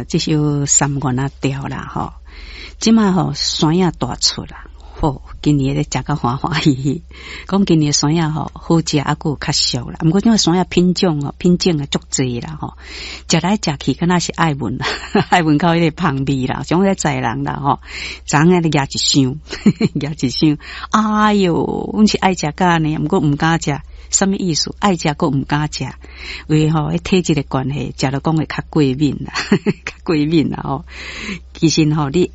这首三元啊调啦吼，即马吼山野大出啦。好，今年咧食到欢欢喜喜，讲今年山野吼好食，还佫有较俗啦。毋过种山野品种啊足济啦吼，食来食去，敢若是爱文啦，爱文靠迄个芳味啦，种咧在人啦吼，昨下咧夹一箱，夹一箱，哎哟，阮是爱食甲呢，毋过毋敢食。什么意思？爱食佫毋敢食，因为吼，体质的关系，食了讲会较过敏啦，较过敏啦吼。其实吼，你